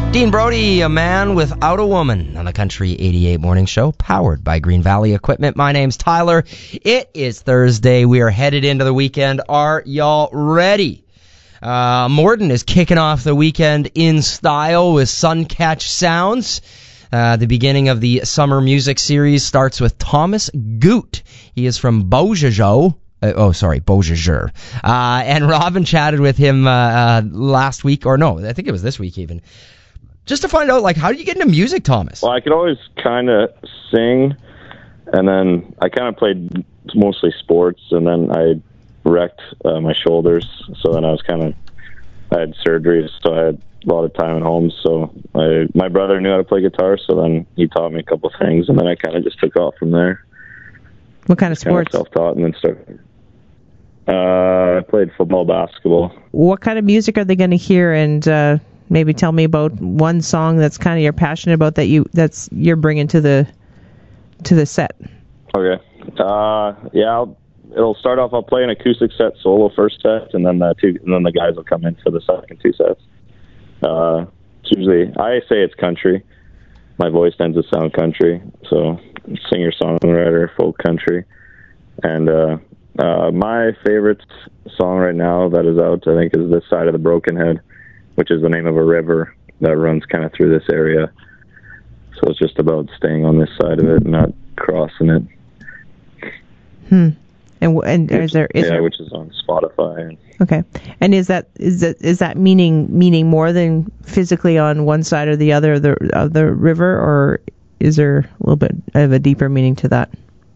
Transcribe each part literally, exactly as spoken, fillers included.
Dean Brody, a man without a woman, on the Country eighty-eight Morning Show, powered by Green Valley Equipment. My name's Tyler. It is Thursday. We are headed into the weekend. Are y'all ready? Uh, Morden is kicking off the weekend in style with Suncatch Sounds. Uh, the beginning of the summer music series starts with Thomas Goot. He is from Beaujeu. Uh, oh, sorry, Beaujeu. Uh, and Robin chatted with him uh, uh, last week, or no, I think it was this week even, just to find out, like, how did you get into music, Thomas? Well, I could always kind of sing, and then I kind of played mostly sports, and then I wrecked uh, my shoulders, so then I was kind of, I had surgery, so I had a lot of time at home, so I, my brother knew how to play guitar, so then he taught me a couple things, and then I kind of just took off from there. What kind of sports? Kind of self-taught, and then started. Uh, I played football, basketball. What kind of music are they going to hear, and uh, maybe tell me about one song that's kind of you're passionate about that you that's you're bringing to the to the set. Okay. Uh, yeah, I'll, it'll start off. I'll play an acoustic set solo first set, and then the two, and then the guys will come in for the second two sets. Uh, it's usually I say it's country. My voice tends to sound country, so singer songwriter, folk country, and uh, uh, my favorite song right now that is out, I think, is "This Side of the Broken Head," which is the name of a river that runs kind of through this area. So it's just about staying on this side of it, and not crossing it. Hmm. And and is there is yeah, there, which is on Spotify. Okay. And is that is that is that meaning meaning more than physically on one side or the other of the of the river, or is there a little bit of a deeper meaning to that?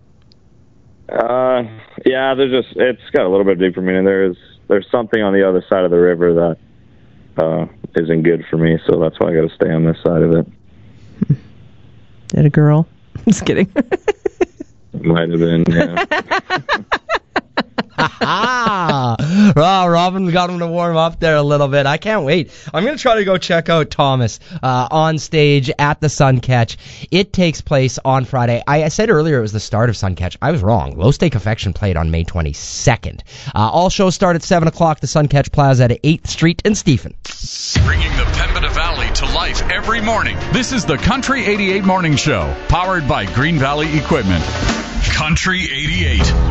Uh, yeah, there's just it's got a little bit deeper meaning. There is there's something on the other side of the river that uh, isn't good for me, so that's why I got to stay on this side of it. Is that a girl? Just kidding. Might have been, yeah. Wow, Robin got him to warm up there a little bit. I can't wait. I'm going to try to go check out Thomas uh, on stage at the Suncatch. It takes place on Friday. I, I said earlier it was the start of Suncatch. I was wrong. Low Stake Affection played on May twenty-second. Uh, all shows start at seven o'clock. The Suncatch Plaza at eighth Street in Stephen. Bringing the Pembina Valley to life every morning. This is the Country eighty-eight Morning Show, powered by Green Valley Equipment. Country eighty-eight.